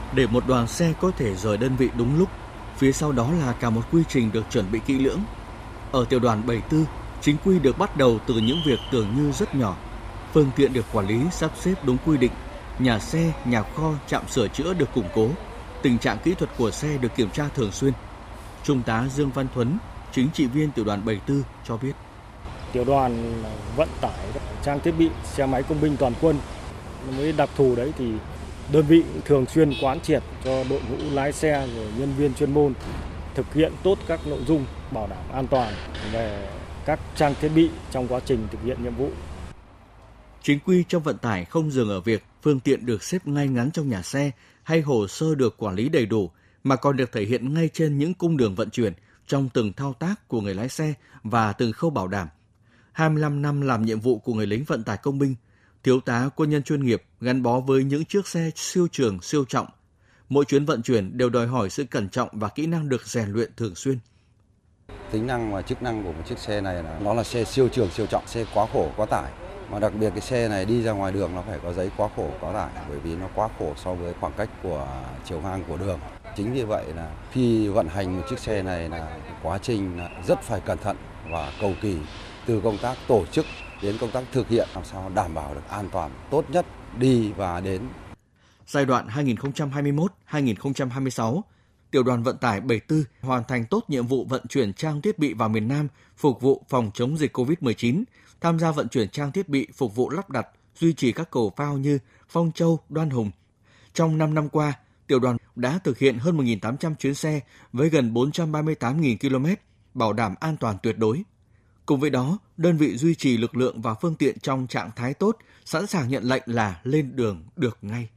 Để một đoàn xe có thể rời đơn vị đúng lúc, phía sau đó là cả một quy trình được chuẩn bị kỹ lưỡng. Ở tiểu đoàn 74, chính quy được bắt đầu từ những việc tưởng như rất nhỏ. Phương tiện được quản lý sắp xếp đúng quy định, nhà xe, nhà kho, trạm sửa chữa được củng cố, tình trạng kỹ thuật của xe được kiểm tra thường xuyên. Trung tá Dương Văn Thuấn, chính trị viên tiểu đoàn 74 cho biết. Tiểu đoàn vận tải trang thiết bị xe máy công binh toàn quân, với đặc thù đấy thì đơn vị thường xuyên quán triệt cho đội ngũ lái xe rồi nhân viên chuyên môn thực hiện tốt các nội dung bảo đảm an toàn về các trang thiết bị trong quá trình thực hiện nhiệm vụ. Chính quy trong vận tải không dừng ở việc phương tiện được xếp ngay ngắn trong nhà xe hay hồ sơ được quản lý đầy đủ, mà còn được thể hiện ngay trên những cung đường vận chuyển, trong từng thao tác của người lái xe và từng khâu bảo đảm. 25 năm làm nhiệm vụ của người lính vận tải công binh, thiếu tá quân nhân chuyên nghiệp gắn bó với những chiếc xe siêu trường, siêu trọng. Mỗi chuyến vận chuyển đều đòi hỏi sự cẩn trọng và kỹ năng được rèn luyện thường xuyên. Tính năng và chức năng của một chiếc xe này là nó là xe siêu trường, siêu trọng, xe quá khổ, quá tải. Mà đặc biệt cái xe này đi ra ngoài đường nó phải có giấy quá khổ, quá tải, bởi vì nó quá khổ so với khoảng cách của chiều ngang của đường. Chính vì vậy là khi vận hành một chiếc xe này là quá trình rất phải cẩn thận và cầu kỳ, từ công tác tổ chức đến công tác thực hiện làm sao đảm bảo được an toàn tốt nhất đi và đến. Giai đoạn 2021-2026, Tiểu đoàn Vận tải 74 hoàn thành tốt nhiệm vụ vận chuyển trang thiết bị vào miền Nam phục vụ phòng chống dịch COVID-19, tham gia vận chuyển trang thiết bị phục vụ lắp đặt, duy trì các cầu phao như Phong Châu, Đoan Hùng. Trong 5 năm qua, Tiểu đoàn đã thực hiện hơn 1.800 chuyến xe với gần 438.000 km, bảo đảm an toàn tuyệt đối. Cùng với đó, đơn vị duy trì lực lượng và phương tiện trong trạng thái tốt, sẵn sàng nhận lệnh là lên đường được ngay.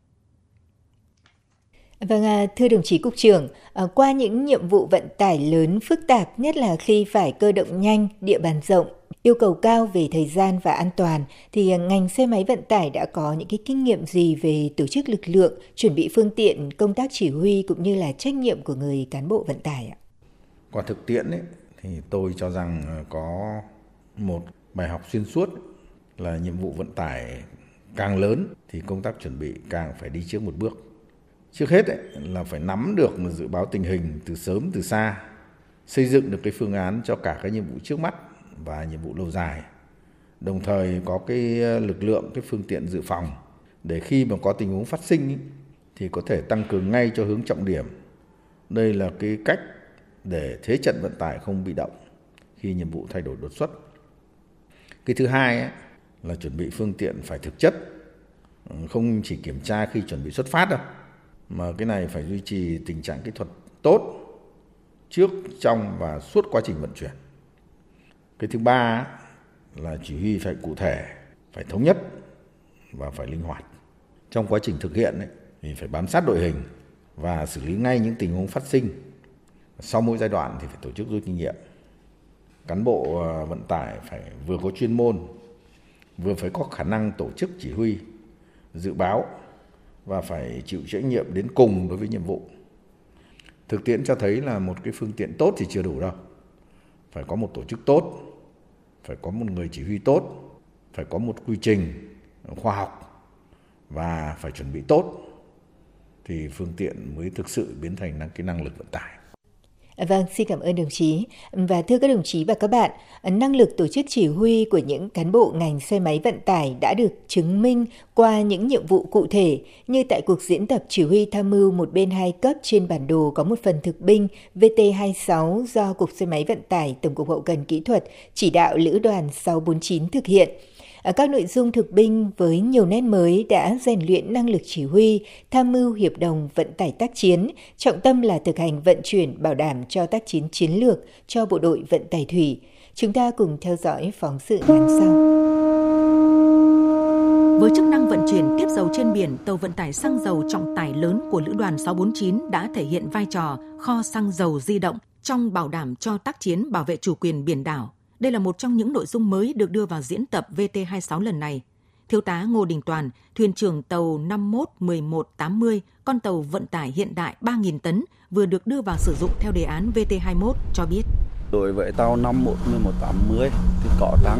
Vâng, thưa đồng chí Cục trưởng, qua những nhiệm vụ vận tải lớn phức tạp, nhất là khi phải cơ động nhanh, địa bàn rộng, yêu cầu cao về thời gian và an toàn, thì ngành xe máy vận tải đã có những cái kinh nghiệm gì về tổ chức lực lượng, chuẩn bị phương tiện, công tác chỉ huy cũng như là trách nhiệm của người cán bộ vận tải ạ? Qua thực tiễn ấy, thì tôi cho rằng có một bài học xuyên suốt là nhiệm vụ vận tải càng lớn thì công tác chuẩn bị càng phải đi trước một bước. Trước hết ấy, là phải nắm được dự báo tình hình từ sớm từ xa, xây dựng được cái phương án cho cả cái nhiệm vụ trước mắt và nhiệm vụ lâu dài. Đồng thời có cái lực lượng, cái phương tiện dự phòng để khi mà có tình huống phát sinh ấy, thì có thể tăng cường ngay cho hướng trọng điểm. Đây là cái cách để thế trận vận tải không bị động khi nhiệm vụ thay đổi đột xuất. Cái thứ hai ấy, là chuẩn bị phương tiện phải thực chất, không chỉ kiểm tra khi chuẩn bị xuất phát đâu, mà cái này phải duy trì tình trạng kỹ thuật tốt trước, trong và suốt quá trình vận chuyển. Cái thứ ba là chỉ huy phải cụ thể, phải thống nhất và phải linh hoạt. Trong quá trình thực hiện ấy, thì phải bám sát đội hình và xử lý ngay những tình huống phát sinh. Sau mỗi giai đoạn thì phải tổ chức rút kinh nghiệm. Cán bộ vận tải phải vừa có chuyên môn, vừa phải có khả năng tổ chức chỉ huy, dự báo và phải chịu trách nhiệm đến cùng đối với nhiệm vụ. Thực tiễn cho thấy là một cái phương tiện tốt thì chưa đủ đâu. Phải có một tổ chức tốt, phải có một người chỉ huy tốt, phải có một quy trình khoa học và phải chuẩn bị tốt thì phương tiện mới thực sự biến thành cái năng lực vận tải. Vâng, xin cảm ơn đồng chí. Và thưa các đồng chí và các bạn, năng lực tổ chức chỉ huy của những cán bộ ngành xe máy vận tải đã được chứng minh qua những nhiệm vụ cụ thể, như tại cuộc diễn tập chỉ huy tham mưu một bên 2 cấp trên bản đồ có một phần thực binh VT26 do Cục Xe máy Vận tải Tổng cục Hậu cần Kỹ thuật chỉ đạo Lữ đoàn 649 thực hiện. Các nội dung thực binh với nhiều nét mới đã rèn luyện năng lực chỉ huy, tham mưu hiệp đồng vận tải tác chiến, trọng tâm là thực hành vận chuyển bảo đảm cho tác chiến chiến lược cho bộ đội vận tải thủy. Chúng ta cùng theo dõi phóng sự ngắn sau. Với chức năng vận chuyển tiếp dầu trên biển, tàu vận tải xăng dầu trọng tải lớn của Lữ đoàn 649 đã thể hiện vai trò kho xăng dầu di động trong bảo đảm cho tác chiến bảo vệ chủ quyền biển đảo. Đây là một trong những nội dung mới được đưa vào diễn tập VT26 lần này. Thiếu tá Ngô Đình Toàn, thuyền trưởng tàu 511180, con tàu vận tải hiện đại 3.000 tấn vừa được đưa vào sử dụng theo đề án VT21 cho biết. Đối với tàu 511180 thì có trang